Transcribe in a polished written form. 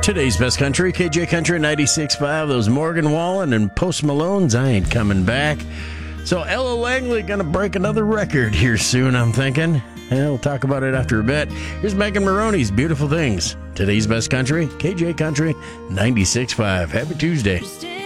Today's best country, KJ Country 96.5. Those Morgan Wallen and Post Malone's I Ain't Coming Back. So Ella Langley going to break another record here soon, I'm thinking. And we'll talk about it after a bit. Here's Megan Maroney's Beautiful Things. Today's best country, KJ Country 96.5. Happy Tuesday.